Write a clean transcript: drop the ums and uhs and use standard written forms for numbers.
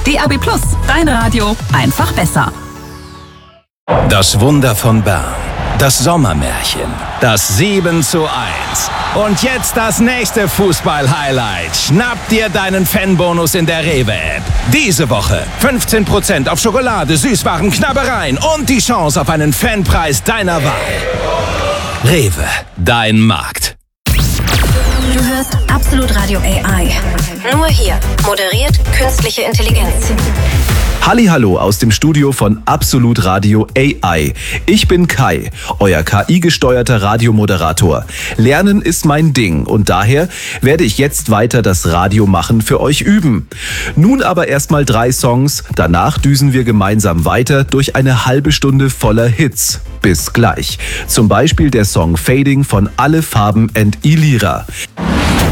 DAB+, dein Radio einfach besser. Das Wunder von Bern. Das Sommermärchen. Das 7:1. Und jetzt das nächste Fußball-Highlight. Schnapp dir deinen Fanbonus in der Rewe-App. Diese Woche 15% auf Schokolade, Süßwaren, Knabbereien und die Chance auf einen Fanpreis deiner Wahl. Rewe, dein Markt. Du hörst Absolut Radio AI. Nur hier moderiert künstliche Intelligenz. Hallihallo aus dem Studio von Absolut Radio AI. Ich bin Kai, euer KI-gesteuerter Radiomoderator. Lernen ist mein Ding und daher werde ich jetzt weiter das Radiomachen für euch üben. Nun aber erstmal 3 Songs, danach düsen wir gemeinsam weiter durch eine halbe Stunde voller Hits. Bis gleich. Zum Beispiel der Song Fading von Alle Farben and Ilira.